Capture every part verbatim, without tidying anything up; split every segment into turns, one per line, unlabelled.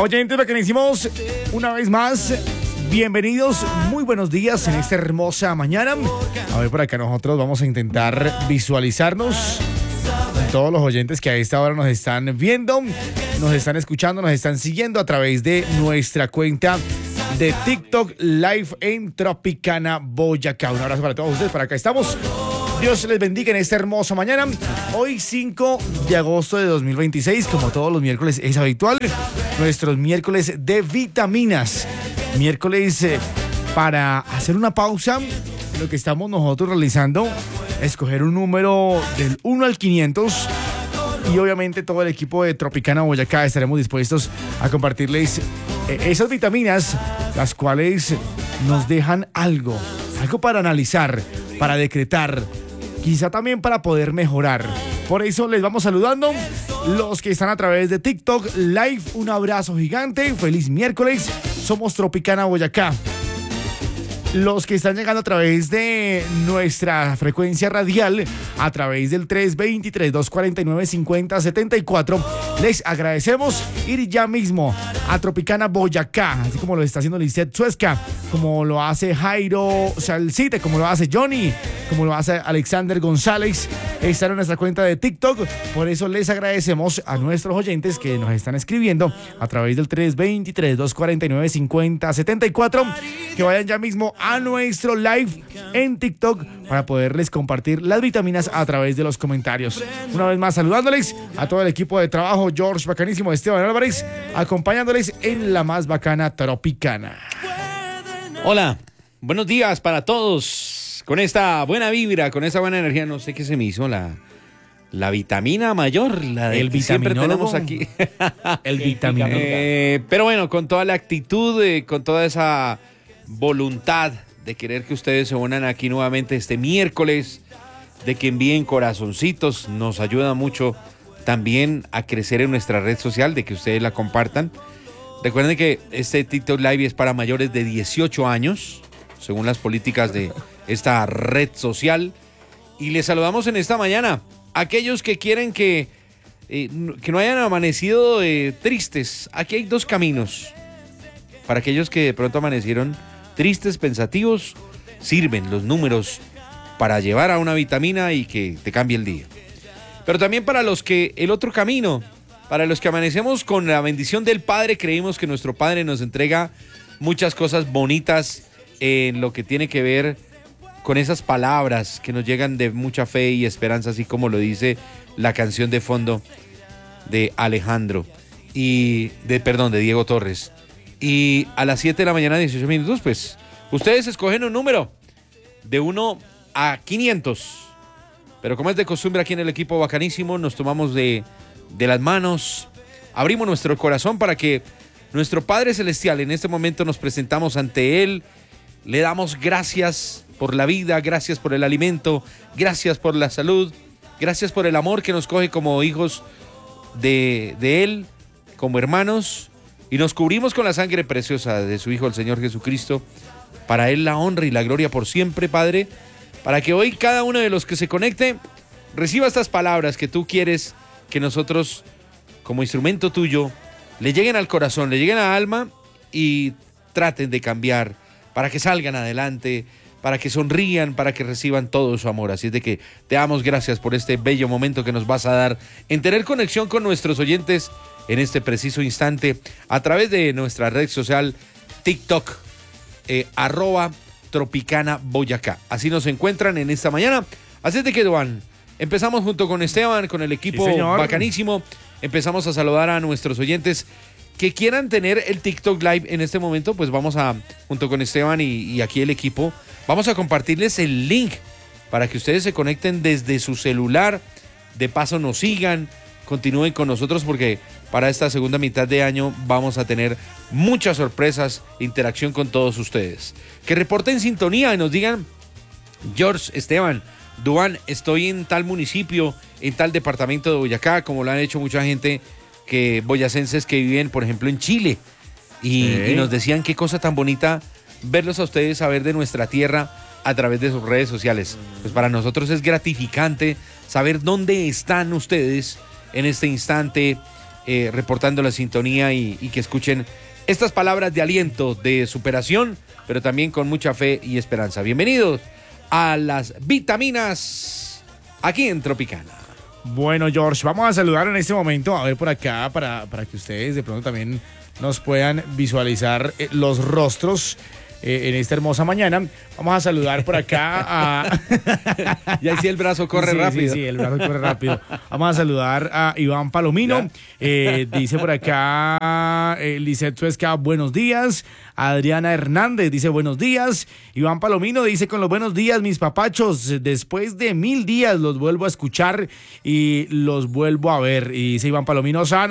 Oyentes bacanísimos, una vez más, bienvenidos, muy buenos días en esta hermosa mañana. A ver, por acá nosotros vamos a intentar visualizarnos. Todos los oyentes que a esta hora nos están viendo, nos están escuchando, nos están siguiendo a través de nuestra cuenta de TikTok Live en Tropicana Boyacá. Un abrazo para todos ustedes, por acá estamos. Dios les bendiga en esta hermosa mañana. Hoy cinco de agosto de dos mil veintiséis, como todos los miércoles es habitual, nuestros miércoles de vitaminas. Miércoles eh, para hacer una pausa, lo que estamos nosotros realizando, escoger un número del uno al quinientos. Y obviamente todo el equipo de Tropicana Boyacá estaremos dispuestos a compartirles eh, esas vitaminas, las cuales nos dejan algo, algo para analizar, para decretar, quizá también para poder mejorar. Por eso les vamos saludando. Los que están a través de TikTok Live, un abrazo gigante, feliz miércoles, somos Tropicana Boyacá. Los que están llegando a través de nuestra frecuencia radial, a través del tres dos tres, dos cuatro nueve, cinco cero siete cuatro, les agradecemos ir ya mismo a Tropicana Boyacá, así como lo está haciendo Lisette Suezca, como lo hace Jairo Salcite, como lo hace Johnny, como lo hace Alexander González. Están en nuestra cuenta de TikTok. Por eso les agradecemos a nuestros oyentes que nos están escribiendo a través del tres dos tres, dos cuatro nueve, cinco cero siete cuatro, que vayan ya mismo a nuestro live en TikTok para poderles compartir las vitaminas a través de los comentarios. Una vez más saludándoles a todo el equipo de trabajo, George Bacanísimo, Esteban Álvarez, acompañándoles en la más bacana Tropicana.
Hola, buenos días para todos. Con esta buena vibra, con esta buena energía, no sé qué se me hizo la, la vitamina mayor, la de
el
que siempre
vitaminólogo.
tenemos aquí.
El vitaminólogo.
Eh, pero bueno, con toda la actitud, eh, con toda esa voluntad de querer que ustedes se unan aquí nuevamente este miércoles, de que envíen corazoncitos, nos ayuda mucho también a crecer en nuestra red social, de que ustedes la compartan. Recuerden que este TikTok Live es para mayores de dieciocho años, según las políticas de esta red social. Y les saludamos en esta mañana. Aquellos que quieren que, eh, que no hayan amanecido eh, tristes, aquí hay dos caminos. Para aquellos que de pronto amanecieron tristes, pensativos, sirven los números para llevar a una vitamina y que te cambie el día. Pero también para los que el otro camino, para los que amanecemos con la bendición del Padre, creemos que nuestro Padre nos entrega muchas cosas bonitas en lo que tiene que ver con esas palabras que nos llegan de mucha fe y esperanza, así como lo dice la canción de fondo de Alejandro y de, perdón, de Diego Torres. Y a las siete de la mañana, dieciocho minutos, pues ustedes escogen un número de uno a quinientos. Pero como es de costumbre aquí en el equipo Bacanísimo, nos tomamos de, de las manos, abrimos nuestro corazón para que nuestro Padre Celestial, en este momento nos presentamos ante Él, le damos gracias por la vida, gracias por el alimento, gracias por la salud, gracias por el amor que nos coge como hijos de, de Él, como hermanos, y nos cubrimos con la sangre preciosa de su Hijo, el Señor Jesucristo. Para Él la honra y la gloria por siempre, Padre, para que hoy cada uno de los que se conecte reciba estas palabras que tú quieres que nosotros, como instrumento tuyo, le lleguen al corazón, le lleguen al alma y traten de cambiar para que salgan adelante, para que sonrían, para que reciban todo su amor. Así es de que te damos gracias por este bello momento que nos vas a dar en tener conexión con nuestros oyentes en este preciso instante a través de nuestra red social TikTok, eh, arroba Tropicana Boyacá. Así nos encuentran en esta mañana. Así es de que, Duan, empezamos junto con Esteban, con el equipo
sí,
Bacanísimo. Empezamos a saludar a nuestros oyentes que quieran tener el TikTok Live en este momento. Pues vamos a, junto con Esteban y, y aquí el equipo, vamos a compartirles el link para que ustedes se conecten desde su celular. De paso nos sigan, continúen con nosotros porque para esta segunda mitad de año vamos a tener muchas sorpresas, interacción con todos ustedes. Que reporten sintonía y nos digan: George, Esteban, Duan, estoy en tal municipio, en tal departamento de Boyacá, como lo han hecho mucha gente que boyacenses que viven, por ejemplo, en Chile. Y, sí. y nos decían qué cosa tan bonita verlos a ustedes, saber de nuestra tierra a través de sus redes sociales. Pues para nosotros es gratificante saber dónde están ustedes en este instante, eh, reportando la sintonía y, y que escuchen estas palabras de aliento, de superación, pero también con mucha fe y esperanza. Bienvenidos a las vitaminas aquí en Tropicana.
Bueno, George, vamos a saludar en este momento, a ver por acá, para, para que ustedes de pronto también nos puedan visualizar eh, los rostros eh, en esta hermosa mañana. Vamos a saludar por acá a...
Y ahí sí el brazo corre
sí,
rápido.
Sí, sí, el brazo corre rápido. Vamos a saludar a Iván Palomino. Eh, dice por acá, eh, Lisette Suezca, buenos días. Adriana Hernández dice buenos días. Iván Palomino dice con los buenos días, mis papachos. Después de mil días los vuelvo a escuchar y los vuelvo a ver. Y dice Iván Palomino, San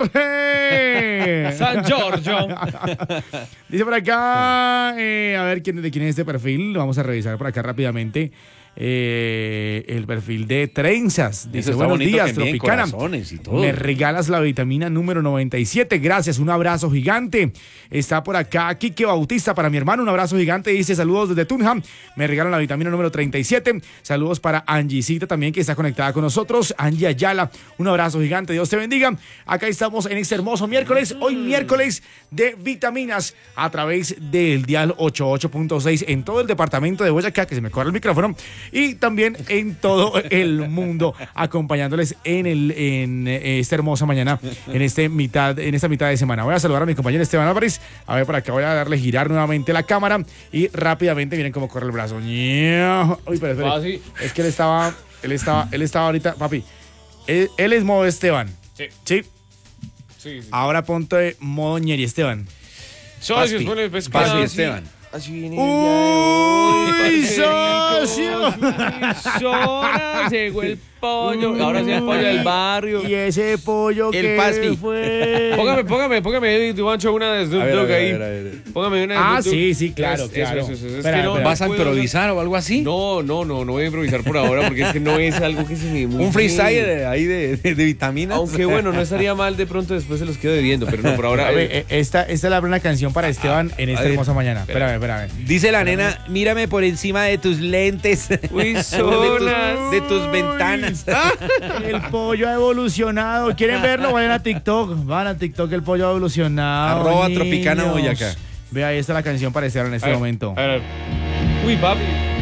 Jorge.
San Giorgio.
Dice por acá, eh, a ver quién, de quién es este perfil. Vamos a revisar por acá rápidamente. Eh, el perfil de Trenzas. Dice, buenos días, Tropicana.
Y todo.
Me regalas la vitamina número noventa y siete. Gracias, un abrazo gigante. Está por acá Quique Bautista para mi hermano. Un abrazo gigante. Dice, saludos desde Tunham. Me regalan la vitamina número treinta y siete. Saludos para Angiecita también, que está conectada con nosotros. Angie Ayala, un abrazo gigante. Dios te bendiga. Acá estamos en este hermoso miércoles. Hoy miércoles de vitaminas a través del dial ochenta y ocho punto seis en todo el departamento de Boyacá, que se me corre el micrófono. Y también en todo el mundo, acompañándoles en, el, en esta hermosa mañana, en, este mitad, en esta mitad de semana. Voy a saludar a mi compañero Esteban Álvarez. A ver, por acá voy a darle girar nuevamente la cámara y rápidamente miren cómo corre el brazo. Uy, pero espere.
Ah, sí.
Es que él estaba, él estaba, él estaba ahorita, papi. Él, él es modo Esteban.
Sí.
¿Sí?
Sí, sí.
Ahora ponte modo Ñeri Esteban.
Socios, bueno, pues
Paz y
queda
Esteban.
así viene
¡Uy,
ya,
socio!
Zona, llegó el pollo. Ahora sí el pollo del barrio.
Y ese pollo
El
que
paspi.
fue.
Póngame, póngame, póngame, Duancho, una de Snoop Dogg ahí.
a ver.
Póngame una de
Ah,
Snoop Dogg.
sí, sí, claro,
Eso,
claro.
eso, eso, eso. Es
Espera,
que no,
espera.
¿Vas a
puedo
improvisar o algo así?
No, no, no, no voy a improvisar por ahora porque es que no es algo que se me... muy
Un freestyle
bien.
de- ahí de, de, de vitaminas.
Aunque bueno, no estaría mal de pronto después se los quedo debiendo, pero no, por ahora...
A ver,
eh,
eh, esta, esta es la buena canción para Esteban en esta
a ver,
hermosa mañana. Espérame, espérame.
Dice la nena, mírame por encima de tus lentes.
Uy,
de, tus,
zonas.
de tus ventanas.
El pollo ha evolucionado. ¿Quieren verlo? Vayan a TikTok. Van a TikTok, el pollo ha evolucionado.
Arroba
niños.
Tropicana Boyacá.
Ve, ahí está la canción para Esteban en este
a ver,
momento.
a ver. Uy, papi.